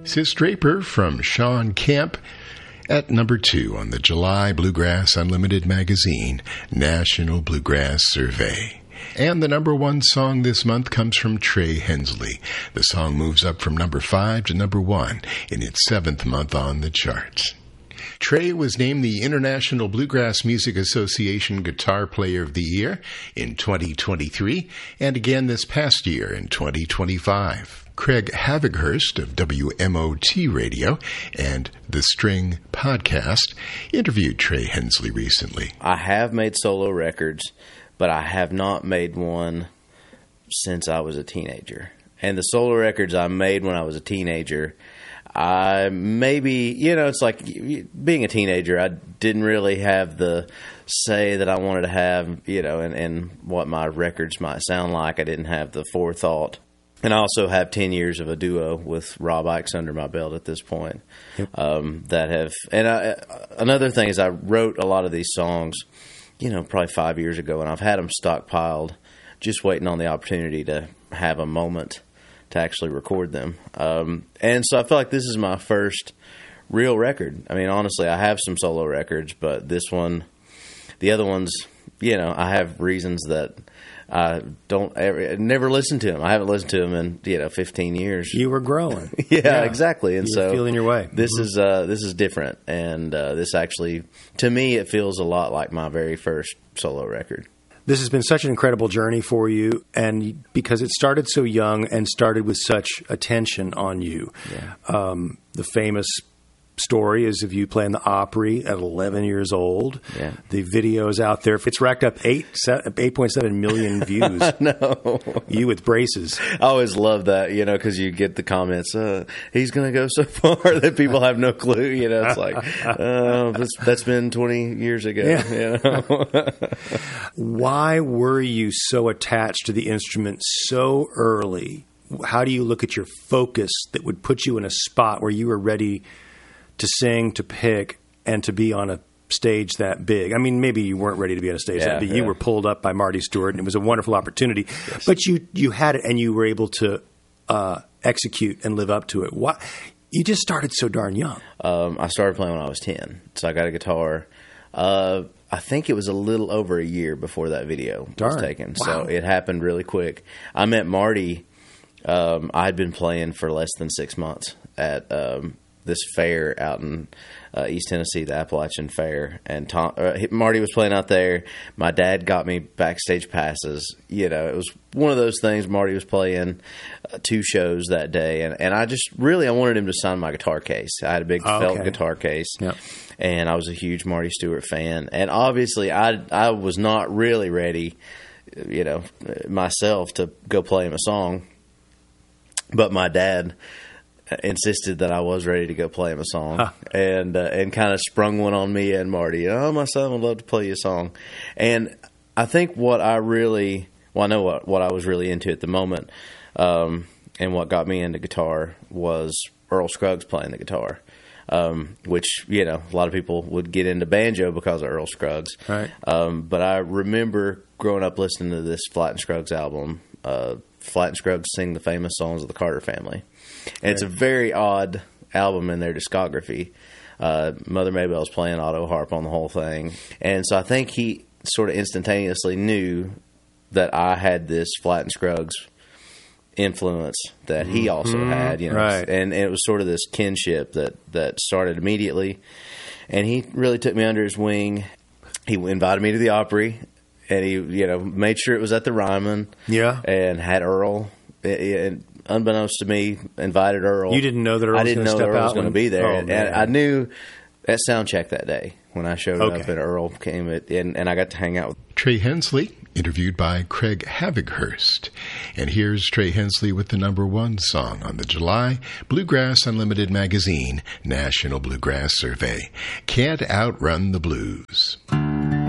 Sis Draper from Sean Kemp at number 2 on the July Bluegrass Unlimited Magazine National Bluegrass Survey. And the number 1 song this month comes from Trey Hensley. The song moves up from number 5 to number 1 in its 7th month on the charts. Trey was named the International Bluegrass Music Association Guitar Player of the Year in 2023 and again this past year in 2025. Craig Havighurst of WMOT Radio and The String Podcast interviewed Trey Hensley recently. I have made solo records, but I have not made one since I was a teenager. And the solo records I made when I was a teenager, it's like being a teenager, I didn't really have the say that I wanted to have, and what my records might sound like. I didn't have the forethought. And I also have 10 years of a duo with Rob Ickes under my belt at this point. Yep. Another thing is I wrote a lot of these songs, probably 5 years ago, and I've had them stockpiled, just waiting on the opportunity to have a moment to actually record them. And so I feel like this is my first real record. I mean, honestly, I have some solo records, but this one, the other ones, I have reasons that I never listened to them. I haven't listened to them in, 15 years. You were growing. Yeah, exactly. And You're feeling your way. This is different. And this actually, to me, it feels a lot like my very first solo record. This has been such an incredible journey for you, and because it started so young and started with such attention on you. Yeah. The famous story is of you playing the Opry at 11 years old. Yeah. The video's out there. It's racked up 8.7 million views. No. You with braces. I always love that, because you get the comments, he's going to go so far that people have no clue. It's like, that's been 20 years ago. Yeah. Why were you so attached to the instrument so early? How do you look at your focus that would put you in a spot where you were ready to sing, to pick, and to be on a stage that big? I mean, maybe you weren't ready to be on a stage that big. You were pulled up by Marty Stewart, and it was a wonderful opportunity. Yes. But you had it, and you were able to execute and live up to it. Why? You just started so darn young. I started playing when I was 10, so I got a guitar. I think it was a little over a year before that video was taken. Wow. So it happened really quick. I met Marty. I'd been playing for less than 6 months at this fair out in East Tennessee, the Appalachian Fair, and Marty was playing out there. My dad got me backstage passes. It was one of those things. Marty was playing 2 shows that day, and I wanted him to sign my guitar case. I had a big felt guitar case, and I was a huge Marty Stewart fan. And obviously, I was not really ready, myself to go play him a song, but my dad insisted that I was ready to go play him a song, and kind of sprung one on me and Marty. My son would love to play you a song. And I think I know what I was really into at the moment, and what got me into guitar was Earl Scruggs playing the guitar, which, a lot of people would get into banjo because of Earl Scruggs. Right. But I remember growing up listening to this Flatt and Scruggs album. Flatt and Scruggs sing the famous songs of the Carter Family. And it's a very odd album in their discography. Mother Maybell's playing auto harp on the whole thing. And so I think he sort of instantaneously knew that I had this Flatt and Scruggs influence that he also had, Right. And it was sort of this kinship that started immediately. And he really took me under his wing. He invited me to the Opry, and he, made sure it was at the Ryman. Yeah. And had Earl, and unbeknownst to me, invited Earl. You didn't know that Earl was going to step out? I didn't know Earl was going to be there. And I knew at soundcheck that day when I showed up, and Earl came, and I got to hang out with Trey Hensley, interviewed by Craig Havighurst. And here's Trey Hensley with the number 1 song on the July Bluegrass Unlimited Magazine National Bluegrass Survey, Can't Outrun the Blues.